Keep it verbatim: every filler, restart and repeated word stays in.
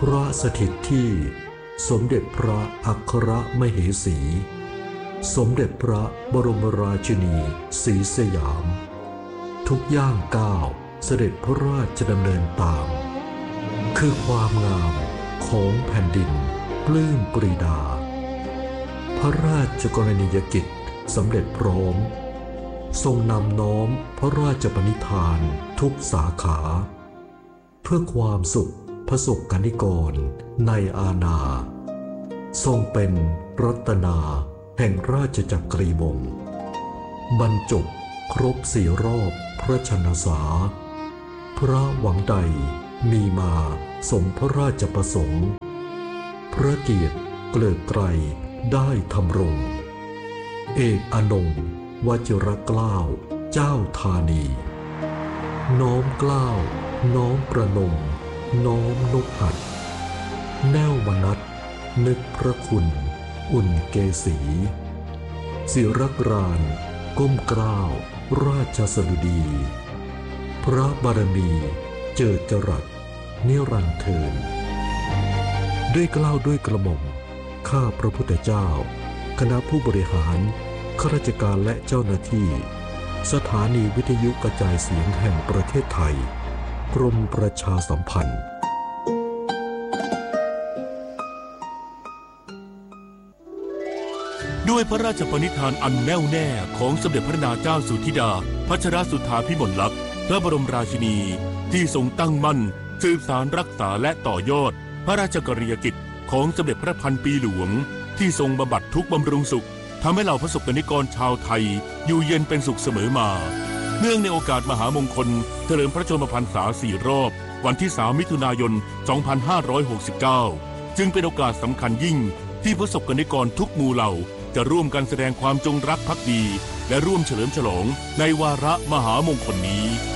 ระสถิตที่สมเด็จพระอัครมเหสี สมเด็จพระบรมราชินีศรีสยามทุกย่างก้าวเสด็จพระราชดำเนินตามคือความงามของแผ่นดินปลื้มปรีดาพระราชกรณียกิจสำเร็จพร้อมทรงนำน้อมพระราชปณิธานทุกสาขาเพื่อความสุขพระสกนิกรในอาณาทรงเป็นรัตนาแห่งราชจักรีวงศ์บรรจบครบสี่รอบพระชนสาพระหวังใดมีมาสมพระราชประสงค์พระเกียรติเกลิกไกรได้ทำรงเอกอนงวชิรเกล้าเจ้าธานีน้อมเกล้าน้อมประนมน้อมนกหัดแน่วมนัสนึกพระคุณอุ่นเกษีศิรกรานก้มเกล้าราชสดุดีพระบารมีเจิดจรัสนิรันดร์เทินด้วยเกล้าด้วยกระหม่อมข้าพระพุทธเจ้าคณะผู้บริหารข้าราชการและเจ้าหน้าที่สถานีวิทยุกระจายเสียงแห่งประเทศไทยกรมประชาสัมพันธ์ด้วยพระราชปณิธานอันแน่วแน่ของสมเด็จพระนางเจ้าสุธิดาพัชรสุธาพิมลลักษณ์พระบรมราชินีที่ทรงตั้งมั่นสืบสานรักษาและต่อยอดพระราชกรณียกิจของสมเด็จพระพันปีหลวงที่ทรงบำบัดทุกข์บำรุงสุขทำให้เหล่าพระสกนิกรชาวไทยอยู่เย็นเป็นสุขเสมอมาเนื่องในโอกาสมหามงคลเฉลิมพระชนมพรรษาสี่รอบวันที่สามมิถุนายนสองพันห้าร้อยหกสิบเก้าจึงเป็นโอกาสสำคัญยิ่งที่พระสกนิกรทุกหมู่เหล่าจะร่วมกันแสดงความจงรักภักดีและร่วมเฉลิมฉลองในวาระมหามงคลนี้